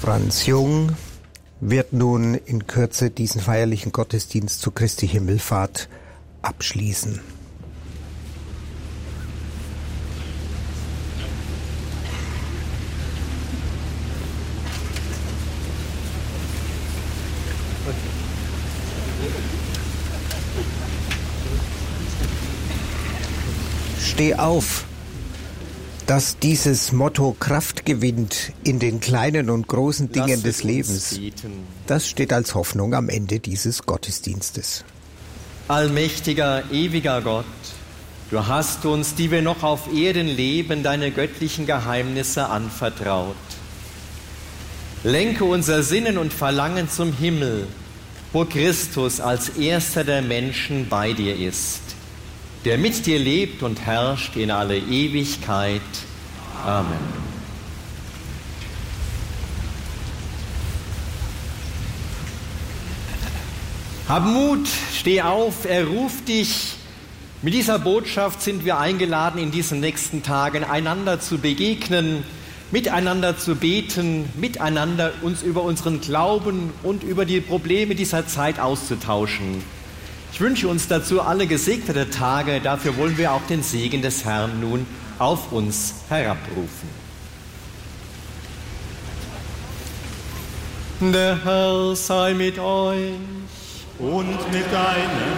Franz Jung wird nun in Kürze diesen feierlichen Gottesdienst zu Christi Himmelfahrt abschließen. Steh auf, dass dieses Motto Kraft gewinnt in den kleinen und großen Dingen des Lebens. Das steht als Hoffnung am Ende dieses Gottesdienstes. Allmächtiger, ewiger Gott, du hast uns, die wir noch auf Erden leben, deine göttlichen Geheimnisse anvertraut. Lenke unser Sinnen und Verlangen zum Himmel, wo Christus als erster der Menschen bei dir ist, der mit dir lebt und herrscht in alle Ewigkeit. Amen. Hab Mut, steh auf, er ruft dich. Mit dieser Botschaft sind wir eingeladen, in diesen nächsten Tagen einander zu begegnen, miteinander zu beten, miteinander uns über unseren Glauben und über die Probleme dieser Zeit auszutauschen. Ich wünsche uns dazu alle gesegnete Tage. Dafür wollen wir auch den Segen des Herrn nun auf uns herabrufen. Der Herr sei mit euch und mit deinem